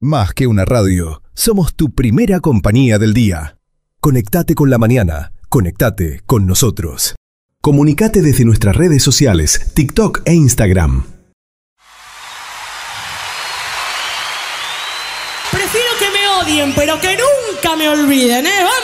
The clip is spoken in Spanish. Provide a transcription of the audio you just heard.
Más que una radio, somos tu primera compañía del día. Conectate con la mañana, conectate con nosotros. Comunicate desde nuestras redes sociales, TikTok e Instagram. Prefiero que me odien, pero que nunca me olviden, ¿eh? ¡Vamos!